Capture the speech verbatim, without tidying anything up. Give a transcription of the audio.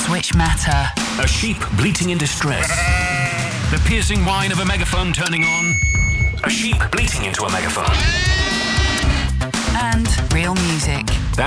things which matter. A sheep bleating in distress. The piercing whine of a megaphone turning on. A sheep bleating into a megaphone.